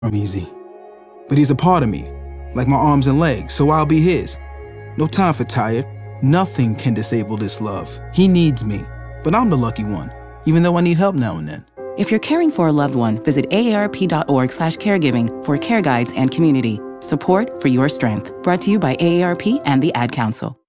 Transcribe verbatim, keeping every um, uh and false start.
I'm easy. But he's a part of me, like my arms and legs, so I'll be his. No time for tired. Nothing can disable this love. He needs me, but I'm the lucky one, even though I need help now and then. If you're caring for a loved one, visit aarp.org slash caregiving for care guides and community. Support for your strength. Brought to you by A A R P and the Ad Council.